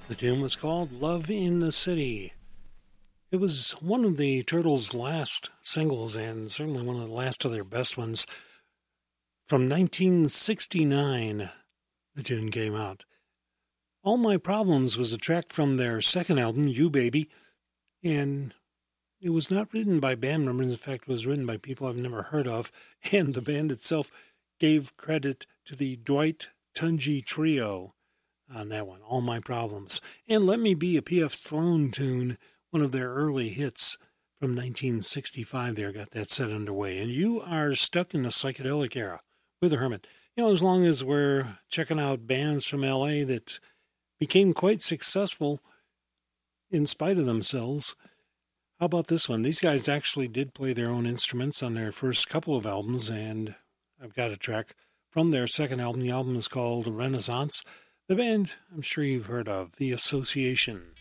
The tune was called Love in the City. It was one of the Turtles' last singles and certainly one of the last of their best ones. From 1969, the tune came out. All My Problems was a track from their second album, You Baby, and it was not written by band members. In fact, it was written by people I've never heard of, and the band itself gave credit to the Dwight Tunji Trio on that one, All My Problems. And Let Me Be a P.F. Sloan tune, one of their early hits from 1965 there, got that set underway. And you are stuck in the psychedelic era with the Hermit. You know, as long as we're checking out bands from L.A. that became quite successful in spite of themselves. How about this one? These guys actually did play their own instruments on their first couple of albums, and I've got a track from their second album. The album is called Renaissance. The band, I'm sure you've heard of, The Association.